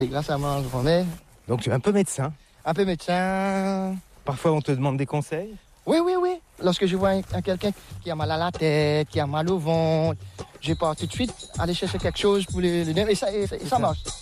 Et grâce à moi, je remets. Donc tu es un peu médecin. Un peu médecin. Parfois on te demande des conseils. Oui. Lorsque je vois quelqu'un qui a mal à la tête, qui a mal au ventre, je pars tout de suite aller chercher quelque chose pour les nerfs et ça marche.